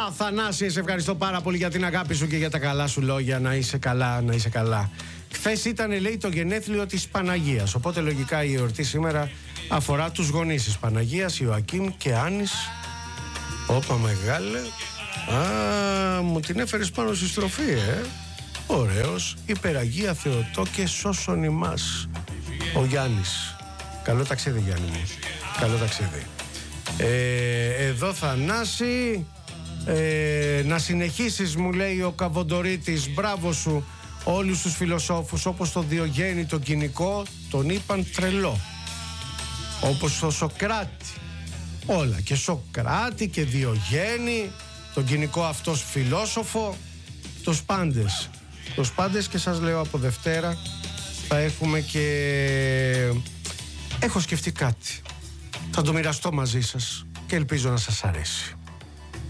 Αθανάση, σε ευχαριστώ πάρα πολύ για την αγάπη σου και για τα καλά σου λόγια. Να είσαι καλά, να είσαι καλά. Χθες ήταν, λέει, το γενέθλιο της Παναγίας. Οπότε λογικά η εορτή σήμερα αφορά τους γονείς της Παναγίας, Ιωακήμ και Άννης. Όπα μεγάλε. Μου την έφερες πάνω στη στροφή, Ωραίος. Υπεραγία Θεοτόκε σώσον ημάς. Ο Γιάννης. Καλό ταξίδι, Γιάννη μου. Καλό ταξίδι. Εδώ Θανάση, να συνεχίσεις, μου λέει ο Καβοντορίτης. Μπράβο σου. Όλους τους φιλοσόφους, όπως το Διογέννη τον κοινικό, τον είπαν τρελό. Όπως το Σοκράτη. Όλα, και Σοκράτη και Διογέννη, τον κοινικό αυτός φιλόσοφο, τους πάντες. Τους πάντες, και σας λέω από Δευτέρα θα έχουμε και... Έχω σκεφτεί κάτι. Θα το μοιραστώ μαζί σας και ελπίζω να σας αρέσει.